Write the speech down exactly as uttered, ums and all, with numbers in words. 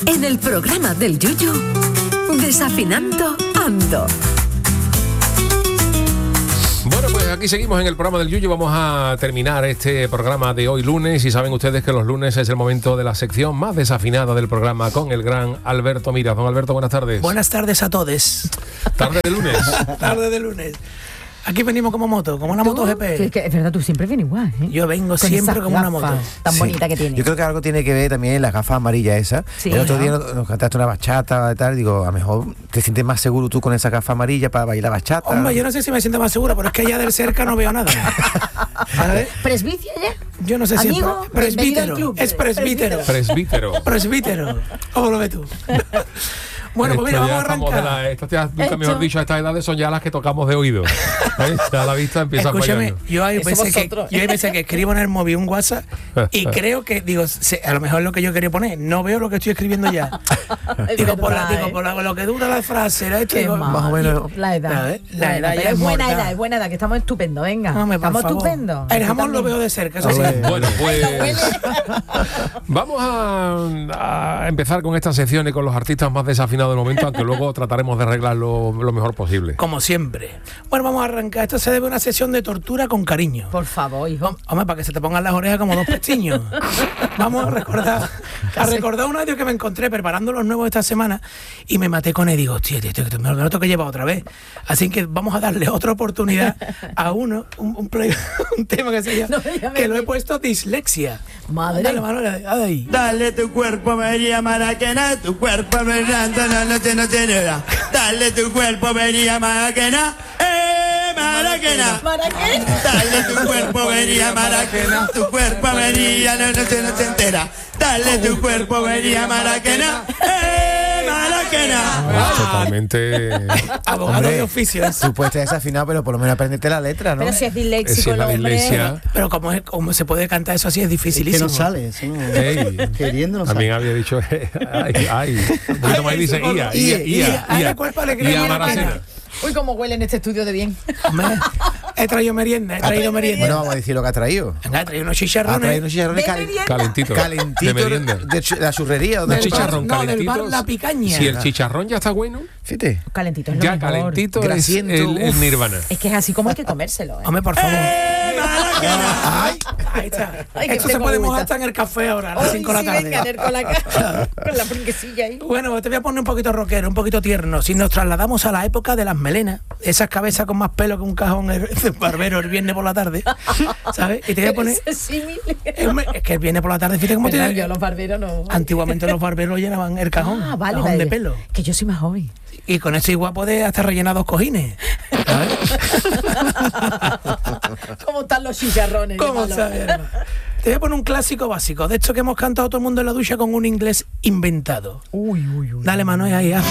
En el programa del Yuyu, Desafinando Ando. Bueno, pues aquí seguimos en el programa del Yuyu. Vamos a terminar este programa de hoy lunes y saben ustedes que los lunes es el momento de la sección más desafinada del programa con el gran Alberto Miras. Don Alberto, buenas tardes. Buenas tardes a todos. Tarde de lunes. Tarde de lunes. Aquí venimos como moto, como una moto G P. Es, que, es verdad, tú siempre vienes igual, ¿eh? Yo vengo Con siempre como una moto. Tan Sí. bonita que tiene. Yo creo que algo tiene que ver también las gafas amarillas esas. Sí, el otro ¿no? día nos, nos cantaste una bachata y tal. Digo, a lo mejor te sientes más seguro tú con esa gafa amarilla para bailar bachata. Hombre, yo no sé si me siento más segura, pero es que allá del cerca no veo nada. ¿Sabes? ¿Presbicia ya? Yo no sé si Amigo, es pre- bienvenido al presbítero. club. Es presbítero. Presbítero. Presbítero. ¿Cómo lo ves tú? Bueno, pues mira, Esto ya vamos a estamos de arrancar. la- Estas ya, nunca Hecho. mejor dicho, a estas edades son ya las que tocamos de oído. ¿Eh? Ya la vista empieza a Escúchame, fallarnos. yo hay Eso veces que, vosotros. yo hay veces que escribo en el móvil un WhatsApp y creo que, digo, se- a lo mejor es lo que yo quería poner, no veo lo que estoy escribiendo ya. Es digo, por, la, verdad, digo ¿eh? por la- lo que dura la frase, era esto, Qué digo, mal. más o menos. La edad. ¿sabes? La Bueno, edad pero ya es es buena mortal. edad, es buena edad, que estamos estupendos, venga. Hombre, por estamos favor. estupendos. El Tú jamón lo también. veo de cerca, eso sí. Hombre. Bueno, pues Huele. vamos a, a empezar con esta sección y con los artistas más desafinados del momento, aunque luego trataremos de arreglarlo lo mejor posible. Como siempre. Bueno, vamos a arrancar. Esto se debe a una sesión de tortura con cariño. Por favor, hijo. Hombre, para que se te pongan las orejas como dos pestiños. Vamos a recordar a recordar un audio que me encontré preparando los nuevos esta semana y me maté con él. Digo, hostia, tío, tío, me lo tengo que llevar otra vez. Así que vamos a darle otra oportunidad a uno, un, un, play- un tema que se llama, No, ya me que lo he vi. puesto dislexia. Madre. Dale, Manuel, dale ahí. Dale tu cuerpo, María Maraquena, tu cuerpo me randa, no, no, te- no tiene nada. Dale tu cuerpo, María Maraquena, eh, Maraquena. ¿Para qué? Dale tu cuerpo, María Maraquena, tu cuerpo, María, no, no, te, no te entera. Dale tu cuerpo, María Maraquena, eh, Maraquena. Totalmente. Abogado Hombre, de oficio. ¿eh? Tú puedes tener desafinado, pero por lo menos aprendete la letra, ¿no? Pero si es Si disléxico es el la hombre. dislexia. Pero como, es, como se puede cantar eso así es dificilísimo. Que no sale, eso no- Ey, queriendo no también sale. había dicho, ay, ay. Un poquito más y dice, ia, ia, ia, Ay, ia. el cuerpo le cree Ia buena Maracena. pena. Uy, cómo huele en este estudio de bien. Hombre, he traído merienda, he traído merienda. Bueno, vamos a decir lo que ha traído. Venga, he traído unos Ha chicharrones. traído unos chicharrones De cal- merienda. Calentito. calentitos De merienda. de ch- la churrería. ¿dónde Un Del has comprado? chicharrón bar- no, del calentito. bar La Picaña. Si el chicharrón ya está bueno, Fíjate. Calentito es lo ya mejor. calentito es Grasiento, el, el uf. nirvana. Es que es así como hay que comérselo, ¿eh? Hombre, por favor. Eh, Maraquena. Ay, Ahí está. Ay, que Esto se tengo puede mojar agüita. hasta en el café ahora, a las Ay, cinco de la sí, tarde. venga, Ner, con la cara, con la brinquecilla ahí. Bueno, pues te voy a poner un poquito rockero, un poquito tierno. Si nos trasladamos a la época de las melenas, esas cabezas con más pelo que un cajón el el barbero el viernes por la tarde, ¿sabes? Y te voy a poner... Ese símil. Es es que el viernes por la tarde, fíjate cómo Perdón, tiene... yo los barberos no. Antiguamente los barberos llenaban el cajón, Ah, vale, cajón vale. de pelo. Que yo soy más joven. Y con eso igual puedes hasta rellenar dos cojines. ¿Sabes? ¿Cómo están los chicharrones? ¿Cómo Qué malo. sabes, hermano? Te voy a poner un clásico básico, de esto que hemos cantado todo el mundo en la ducha con un inglés inventado. Uy, uy, uy. Dale, Manuel, ahí, haz.